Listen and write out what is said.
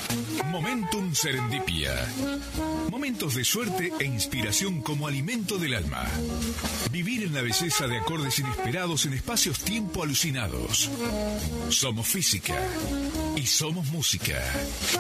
Momentum Serendipia. Momentos de suerte e inspiración como alimento del alma. Vivir en la belleza de acordes inesperados en espacios-tiempo alucinados. Somos física y somos música.